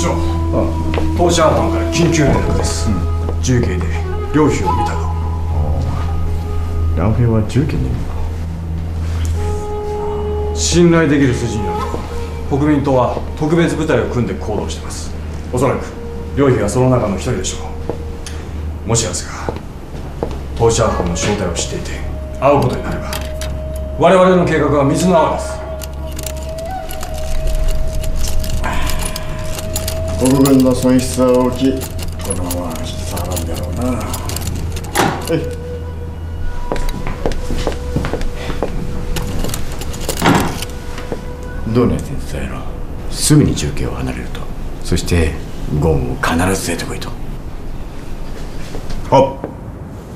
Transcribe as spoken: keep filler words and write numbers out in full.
長、当社班から緊急連絡です。重慶で両兵を見たと。 両兵は重慶にいるのか。 信頼できる筋によると、国民党は特別部隊を組んで行動しています。おそらく両兵はその中の一人でしょう。もしやすが当社班の正体を知っていて会うことになれば、我々の計画は水の泡です。 国軍の損失は大きい。このまま引き下がるんだろうな。はい。どうね先生のすぐに重慶を離れると。そしてゴンを必ず連れてこいと。はっ。